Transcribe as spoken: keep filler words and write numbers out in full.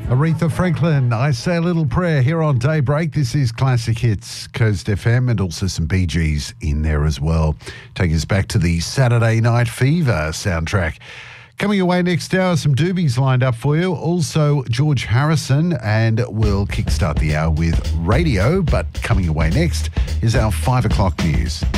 Aretha Franklin, I Say a Little Prayer here on Daybreak. This is Classic Hits, Coast F M, and also some Bee Gees in there as well. Take us back to the Saturday Night Fever soundtrack. Coming away next hour, some doobies lined up for you. Also, George Harrison, and we'll kickstart the hour with radio. But coming away next is our five o'clock news.